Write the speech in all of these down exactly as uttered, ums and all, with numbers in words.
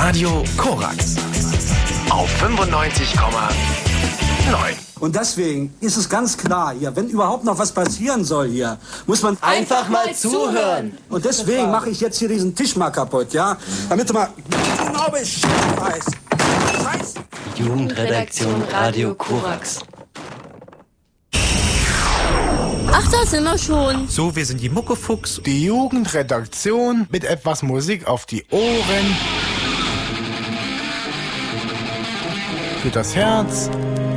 Radio Korax auf fünfundneunzig Komma neun. Und deswegen ist es ganz klar hier, wenn überhaupt noch was passieren soll hier, muss man einfach mal zuhören. Und deswegen mache ich jetzt hier diesen Tisch mal kaputt, ja? Damit du mal genau Bescheid weißt. Scheiße. Jugendredaktion Radio Korax. Ach, da sind wir schon. So, wir sind die Muckefuchs. Die Jugendredaktion mit etwas Musik auf die Ohren. Für das Herz.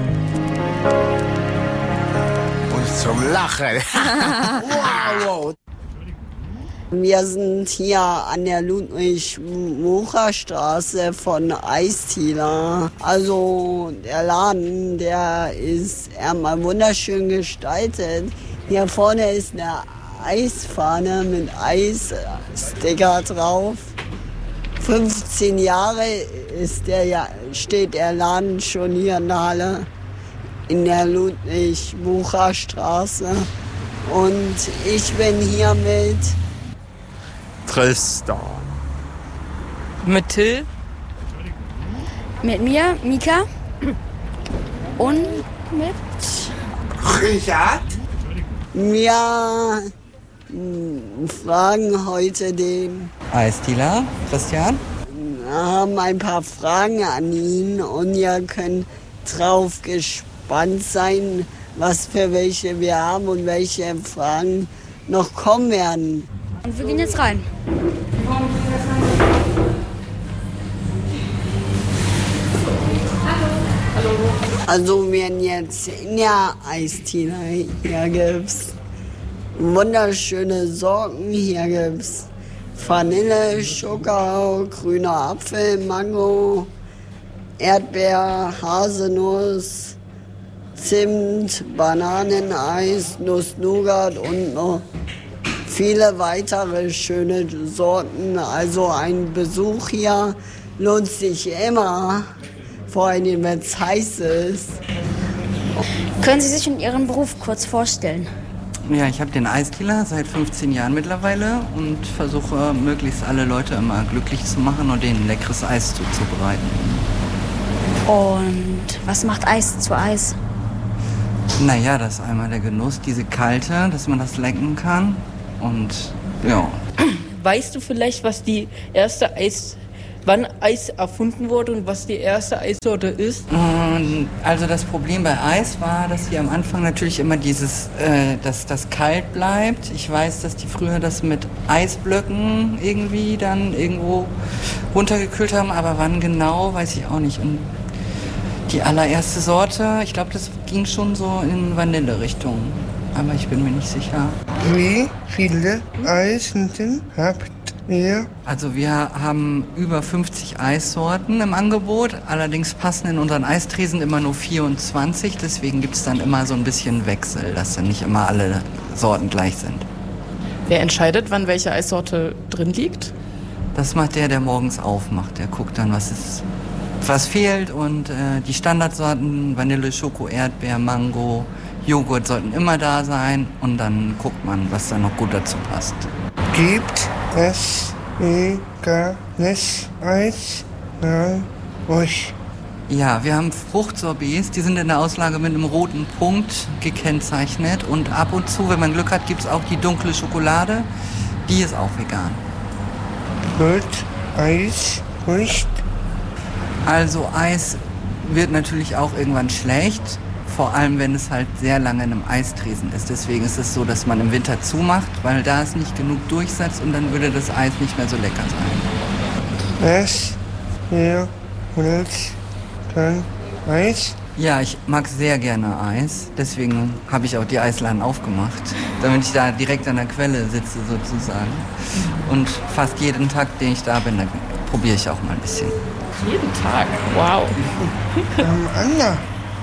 Und zum Lachen. Wow. Wir sind hier an der Ludwig-Mucha-Straße von Eistila. Also der Laden, der ist einmal wunderschön gestaltet. Hier vorne ist eine Eisfahne mit Eissticker drauf. fünfzehn Jahre ist der, steht der Laden schon hier in der Halle, in der Ludwig-Mucha-Straße. Und ich bin hier mit Tristan. Mit Till. Mit mir, Mika. Und mit Richard. Wir fragen heute den Eistila, Christian. Wir haben ein paar Fragen an ihn und ihr könnt drauf gespannt sein, was für welche wir haben und welche Fragen noch kommen werden. Und wir gehen jetzt rein. Also wir sind jetzt in der Eistila. Hier gibt's wunderschöne Sorten. Hier gibt's Vanille, Schokau, grüner Apfel, Mango, Erdbeer, Haselnuss, Zimt, Bananeneis, Nuss-Nougat und noch viele weitere schöne Sorten. Also ein Besuch hier lohnt sich immer, vor allem wenn es heiß ist. Können Sie sich in Ihrem Beruf kurz vorstellen? Ja, ich habe den Eistila seit fünfzehn Jahren mittlerweile und versuche möglichst alle Leute immer glücklich zu machen und denen leckeres Eis zuzubereiten. Und was macht Eis zu Eis? Naja, das ist einmal der Genuss, diese Kalte, dass man das lecken kann. Und ja. Weißt du vielleicht, was die erste Eis, wann Eis erfunden wurde und was die erste Eissorte ist? Also das Problem bei Eis war, dass die am Anfang natürlich immer dieses, äh, dass das kalt bleibt. Ich weiß, dass die früher das mit Eisblöcken irgendwie dann irgendwo runtergekühlt haben, aber wann genau, weiß ich auch nicht. Und die allererste Sorte, ich glaube, das ging schon so in Vanille-Richtung. Aber ich bin mir nicht sicher. Wie viele Eissorten habt ihr? Also wir haben über fünfzig Eissorten im Angebot. Allerdings passen in unseren Eistresen immer nur vierundzwanzig. Deswegen gibt es dann immer so ein bisschen Wechsel, dass dann nicht immer alle Sorten gleich sind. Wer entscheidet, wann welche Eissorte drin liegt? Das macht der, der morgens aufmacht. Der guckt dann, was ist, was fehlt. Und äh, die Standardsorten, Vanille, Schoko, Erdbeer, Mango, Joghurt sollten immer da sein und dann guckt man, was da noch gut dazu passt. Gibt es veganes Eis bei euch? Ja, wir haben Fruchtsorbets, die sind in der Auslage mit einem roten Punkt gekennzeichnet und ab und zu, wenn man Glück hat, gibt es auch die dunkle Schokolade, die ist auch vegan. Wird Eis nicht? Also Eis wird natürlich auch irgendwann schlecht. Vor allem, wenn es halt sehr lange in einem Eistresen ist. Deswegen ist es so, dass man im Winter zumacht, weil da es nicht genug durchsetzt und dann würde das Eis nicht mehr so lecker sein. Was ihr wollt dann Eis? Ja, ich mag sehr gerne Eis. Deswegen habe ich auch die Eisladen aufgemacht, damit ich da direkt an der Quelle sitze sozusagen. Und fast jeden Tag, den ich da bin, dann probiere ich auch mal ein bisschen. Jeden Tag? Wow. Ähm, Anna.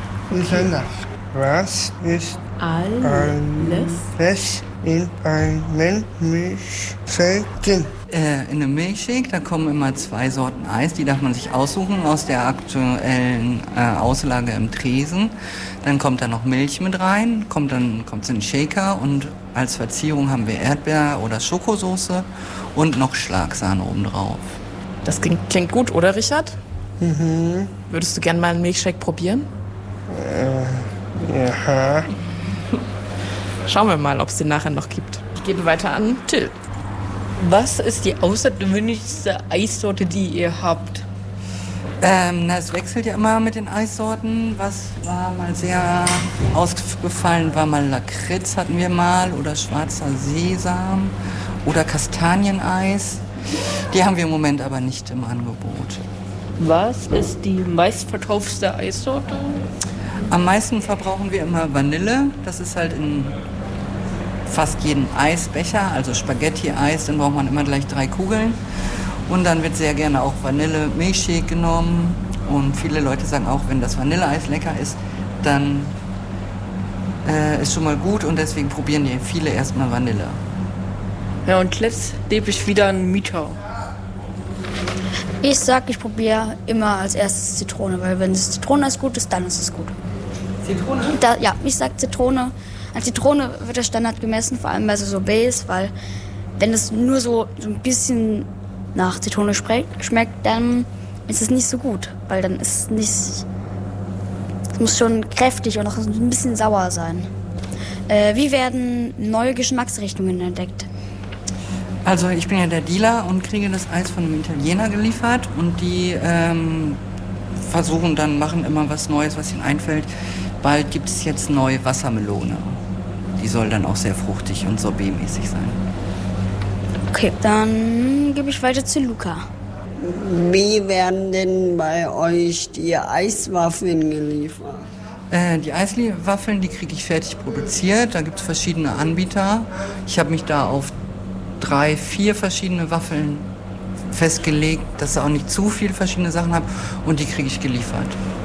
Was ist Alles? alles in einem Milchshake drin? Äh, in einem Milchshake, da kommen immer zwei Sorten Eis, die darf man sich aussuchen aus der aktuellen äh, Auslage im Tresen. Dann kommt da noch Milch mit rein, kommt dann kommt's in den Shaker und als Verzierung haben wir Erdbeer- oder Schokosoße und noch Schlagsahne obendrauf. Das klingt, klingt gut, oder Richard? Mhm. Würdest du gerne mal einen Milchshake probieren? Äh, ja. Schauen wir mal, ob es den nachher noch gibt. Ich gebe weiter an Till. Was ist die außergewöhnlichste Eissorte, die ihr habt? Ähm, na, es wechselt ja immer mit den Eissorten. Was war mal sehr ausgefallen, war mal Lakritz hatten wir mal oder schwarzer Sesam oder Kastanieneis. Die haben wir im Moment aber nicht im Angebot. Was ist die meistverkaufte Eissorte? Am meisten verbrauchen wir immer Vanille. Das ist halt in fast jedem Eisbecher, also Spaghetti-Eis, dann braucht man immer gleich drei Kugeln. Und dann wird sehr gerne auch Vanille-Milchshake genommen. Und viele Leute sagen auch, wenn das Vanilleeis lecker ist, dann äh, ist schon mal gut. Und deswegen probieren die viele erstmal Vanille. Ja, und jetzt lebe ich wieder einen Mieter. Ich sag, ich probiere immer als erstes Zitrone, weil wenn das Zitroneneis gut ist, dann ist es gut. Zitrone? Da, ja, ich sag Zitrone. Als Zitrone wird der Standard gemessen, vor allem bei so Sorbets, weil wenn es nur so, so ein bisschen nach Zitrone schmeckt, dann ist es nicht so gut, weil dann ist es nicht, es muss schon kräftig und auch ein bisschen sauer sein. Äh, wie werden neue Geschmacksrichtungen entdeckt? Also ich bin ja der Dealer und kriege das Eis von einem Italiener geliefert und die ähm, versuchen dann, machen immer was Neues, was ihnen einfällt. Bald gibt es jetzt neue Wassermelone. Die soll dann auch sehr fruchtig und sorbetmäßig sein. Okay, dann gebe ich weiter zu Luca. Wie werden denn bei euch die Eiswaffeln geliefert? Äh, die Eiswaffeln, die kriege ich fertig produziert. Da gibt es verschiedene Anbieter. Ich habe mich da auf drei, vier verschiedene Waffeln festgelegt, dass ich auch nicht zu viele verschiedene Sachen habe. Und die kriege ich geliefert.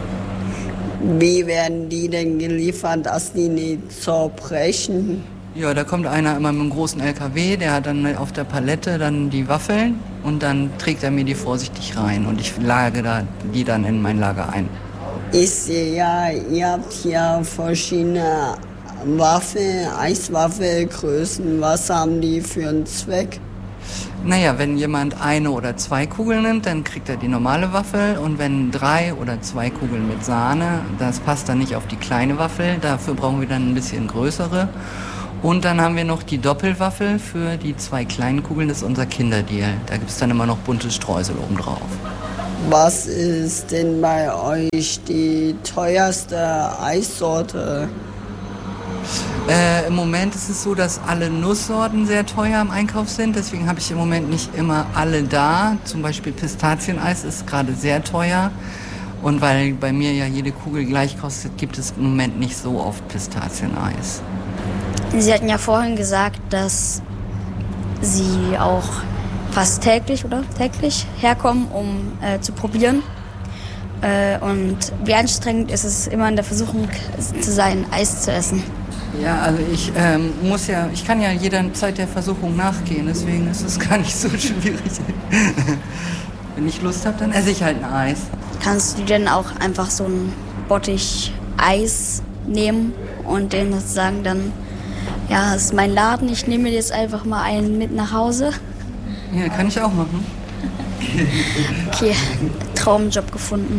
Wie werden die denn geliefert, dass die nicht zerbrechen? Ja, da kommt einer immer mit einem großen L K W, der hat dann auf der Palette dann die Waffeln und dann trägt er mir die vorsichtig rein und ich lage da, die dann in mein Lager ein. Ich sehe ja, ihr habt ja verschiedene Waffeln, Eiswaffelgrößen. Was haben die für einen Zweck? Naja, wenn jemand eine oder zwei Kugeln nimmt, dann kriegt er die normale Waffel. Und wenn drei oder zwei Kugeln mit Sahne, das passt dann nicht auf die kleine Waffel. Dafür brauchen wir dann ein bisschen größere. Und dann haben wir noch die Doppelwaffel für die zwei kleinen Kugeln. Das ist unser Kinderdeal. Da gibt es dann immer noch buntes Streusel obendrauf. Was ist denn bei euch die teuerste Eissorte? Äh, Im Moment ist es so, dass alle Nusssorten sehr teuer im Einkauf sind. Deswegen habe ich im Moment nicht immer alle da. Zum Beispiel Pistazieneis ist gerade sehr teuer. Und weil bei mir ja jede Kugel gleich kostet, gibt es im Moment nicht so oft Pistazieneis. Sie hatten ja vorhin gesagt, dass Sie auch fast täglich oder täglich herkommen, um äh, zu probieren. Äh, und wie anstrengend ist es immer in der Versuchung zu sein, Eis zu essen? Ja, also ich ähm, muss ja, ich kann ja jederzeit der Versuchung nachgehen, deswegen ist es gar nicht so schwierig. Wenn ich Lust habe, dann esse ich halt ein Eis. Kannst du denn auch einfach so ein Bottich Eis nehmen und denen sozusagen dann, ja, das ist mein Laden, ich nehme mir jetzt einfach mal einen mit nach Hause? Ja, kann ich auch machen. Okay, Traumjob gefunden.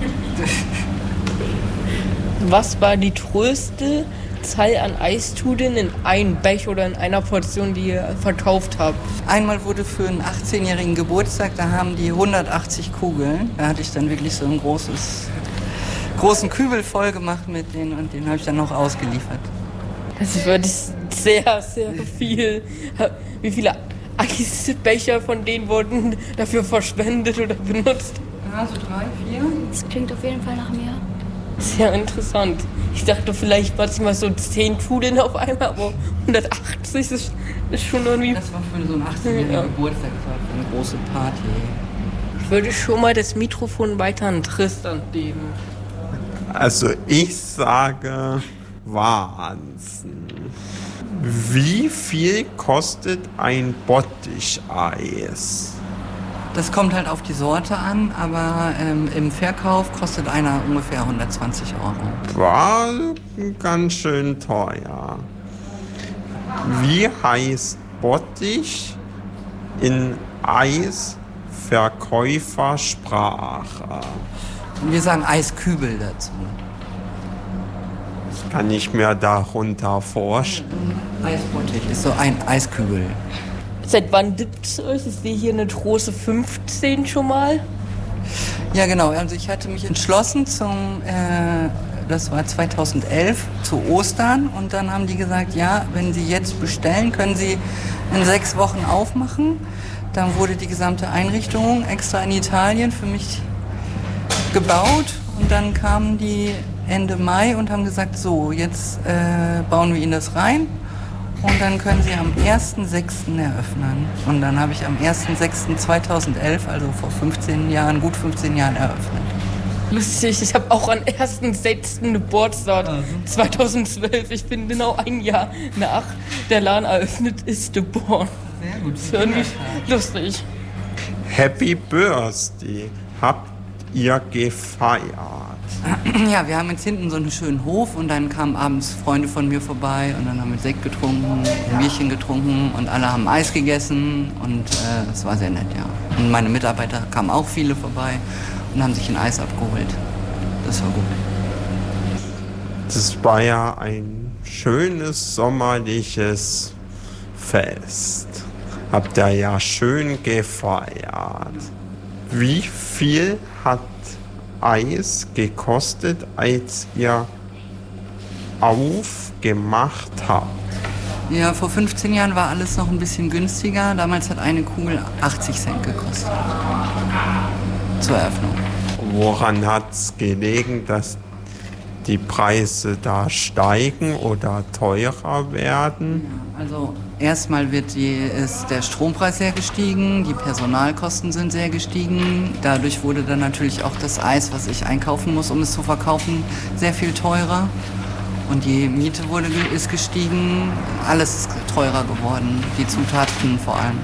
Was war die größte Zahl an Eistudeln in einem Becher oder in einer Portion, die ihr verkauft habt? Einmal wurde für einen achtzehnjährigen Geburtstag, da haben die hundertachtzig Kugeln. Da hatte ich dann wirklich so einen großes, großen Kübel voll gemacht mit denen und den habe ich dann noch ausgeliefert. Das ist wirklich sehr, sehr viel. Wie viele Eisbecher von denen wurden dafür verschwendet oder benutzt? Ja, so drei, vier. Das klingt auf jeden Fall nach mir. Sehr interessant. Ich dachte vielleicht manchmal so zehn Kugeln auf einmal, aber hundertachtzig ist, ist schon irgendwie... Das war für so einen achtzehnjährigen ja. Geburtstag, das war für eine große Party. Ich würde schon mal das Mikrofon weiter an Tristan geben. Also ich sage Wahnsinn. Wie viel kostet ein Botticheis? Das kommt halt auf die Sorte an, aber ähm, im Verkauf kostet einer ungefähr hundertzwanzig Euro. War ganz schön teuer. Wie heißt Bottich in Eis Verkäufersprache? Wir sagen Eiskübel dazu. Das kann ich mir darunter vorstellen. Eisbottich ist so ein Eiskübel. Seit wann gibt es euch? Ich sehe hier eine große fünfzehn schon mal. Ja, genau. Also ich hatte mich entschlossen zum, äh, das war zweitausendelf, zu Ostern. Und dann haben die gesagt, ja, wenn Sie jetzt bestellen, können Sie in sechs Wochen aufmachen. Dann wurde die gesamte Einrichtung extra in Italien für mich gebaut. Und dann kamen die Ende Mai und haben gesagt, so, jetzt äh, bauen wir Ihnen das rein. Und dann können Sie am ersten sechsten eröffnen. Und dann habe ich am ersten sechsten zweitausendelf, also vor fünfzehn Jahren, gut fünfzehn Jahren eröffnet. Lustig, ich habe auch am ersten sechsten Geburtstag zweitausendzwölf. Ich bin genau ein Jahr nach der Laden eröffnet ist geboren. Sehr gut. Das ist irgendwie lustig. Happy Birthday. Habt ihr gefeiert? Ja, wir haben jetzt hinten so einen schönen Hof und dann kamen abends Freunde von mir vorbei und dann haben wir Sekt getrunken, ein Bierchen getrunken und alle haben Eis gegessen und äh, das war sehr nett, ja. Und meine Mitarbeiter kamen auch viele vorbei und haben sich ein Eis abgeholt. Das war gut. Das war ja ein schönes sommerliches Fest. Habt ihr ja schön gefeiert. Wie viel hat Eis gekostet, als ihr aufgemacht habt? Ja, vor fünfzehn Jahren war alles noch ein bisschen günstiger. Damals hat eine Kugel achtzig Cent gekostet. Zur Eröffnung. Woran hat es gelegen, dass die Preise da steigen oder teurer werden? Also erstmal wird die, ist der Strompreis sehr gestiegen, die Personalkosten sind sehr gestiegen. Dadurch wurde dann natürlich auch das Eis, was ich einkaufen muss, um es zu verkaufen, sehr viel teurer. Und die Miete wurde, ist gestiegen, alles ist teurer geworden, die Zutaten vor allem.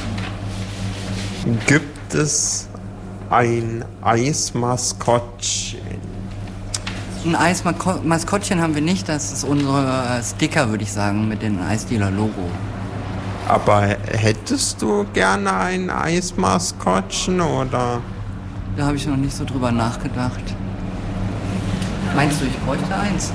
Gibt es ein Eismaskottchen? Ein Eismaskottchen haben wir nicht, das ist unser Sticker, würde ich sagen, mit dem Eisdealer-Logo. Aber hättest du gerne ein Eismaskottchen, oder? Da habe ich noch nicht so drüber nachgedacht. Meinst du, ich bräuchte eins?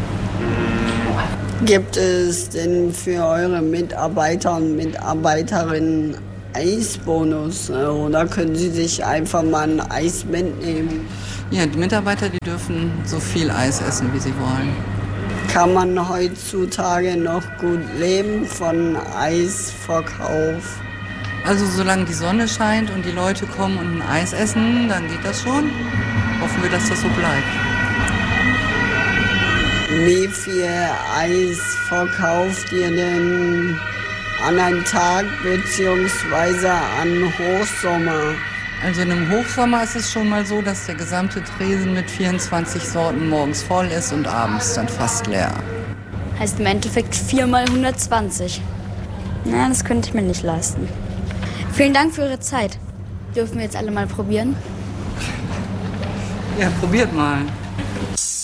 Gibt es denn für eure Mitarbeiter und Mitarbeiterinnen Eisbonus? Oder können sie sich einfach mal ein Eis mitnehmen? Ja, die Mitarbeiter, die dürfen so viel Eis essen, wie sie wollen. Kann man heutzutage noch gut leben von Eisverkauf? Also solange die Sonne scheint und die Leute kommen und ein Eis essen, dann geht das schon. Hoffen wir, dass das so bleibt. Wie viel Eis verkauft ihr denn an einem Tag bzw. an Hochsommer? Also in einem Hochsommer ist es schon mal so, dass der gesamte Tresen mit vierundzwanzig Sorten morgens voll ist und abends dann fast leer. Heißt im Endeffekt vier mal hundertzwanzig. Na, das könnte ich mir nicht leisten. Vielen Dank für Ihre Zeit. Dürfen wir jetzt alle mal probieren? Ja, probiert mal.